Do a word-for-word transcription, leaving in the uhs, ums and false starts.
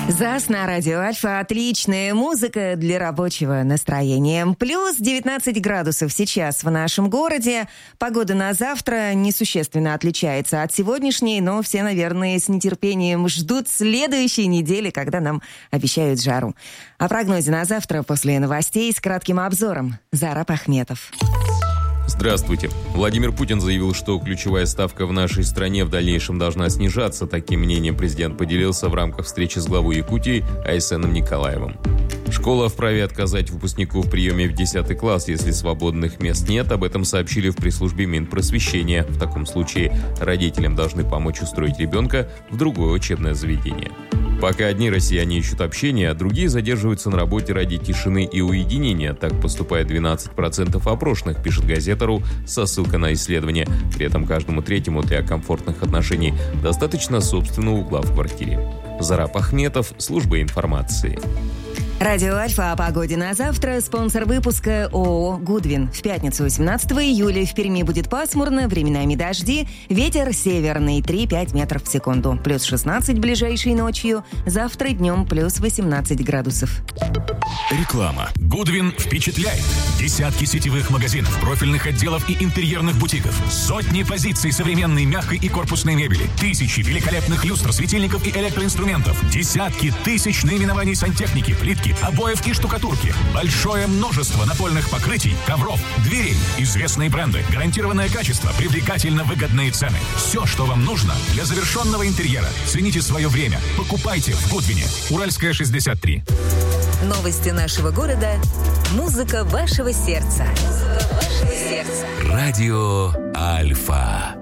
ЗАС на радио Альфа. Отличная музыка для рабочего настроения. Плюс девятнадцать градусов сейчас в нашем городе. Погода на завтра несущественно отличается от сегодняшней, но все, наверное, с нетерпением ждут следующей недели, когда нам обещают жару. О прогнозе на завтра после новостей с кратким обзором. Зараб Ахметов. Здравствуйте. Владимир Путин заявил, что ключевая ставка в нашей стране в дальнейшем должна снижаться. Таким мнением президент поделился в рамках встречи с главой Якутии Айсеном Николаевым. Школа вправе отказать выпускнику в приеме в десятый класс, если свободных мест нет. Об этом сообщили в пресс-службе Минпросвещения. В таком случае родителям должны помочь устроить ребенка в другое учебное заведение. Пока одни россияне ищут общения, а другие задерживаются на работе ради тишины и уединения. Так поступает двенадцать процентов опрошенных, пишет газета.ру со ссылкой на исследование. При этом каждому третьему для комфортных отношений достаточно собственного угла в квартире. Зараб Ахметов, служба информации. Радио Альфа о погоде на завтра. Спонсор выпуска ООО «Гудвин». В пятницу восемнадцатого июля в Перми будет пасмурно, временами дожди, ветер северный три-пять метров в секунду. Плюс шестнадцать ближайшей ночью, завтра днем плюс восемнадцать градусов. Реклама. «Гудвин» впечатляет. Десятки сетевых магазинов, профильных отделов и интерьерных бутиков. Сотни позиций современной мягкой и корпусной мебели. Тысячи великолепных люстр, светильников и электроинструментов. Десятки тысяч наименований сантехники, плитки, обоев и штукатурки. Большое множество напольных покрытий, ковров, дверей. Известные бренды, гарантированное качество, привлекательно выгодные цены. Все, что вам нужно для завершенного интерьера. Цените свое время. Покупайте в Гудвине. Уральская, шестьдесят три. Новости нашего города. Музыка вашего сердца. Музыка вашего сердца. Радио Альфа.